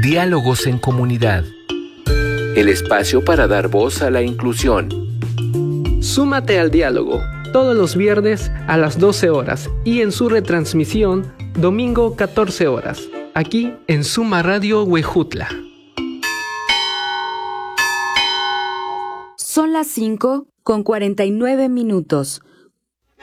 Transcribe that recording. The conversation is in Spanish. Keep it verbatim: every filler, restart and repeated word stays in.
Diálogos en Comunidad. El espacio para dar voz a la inclusión. Súmate al diálogo todos los viernes a las doce horas y en su retransmisión domingo catorce horas, aquí en Suma Radio Huejutla. Son las cinco con cuarenta y nueve minutos.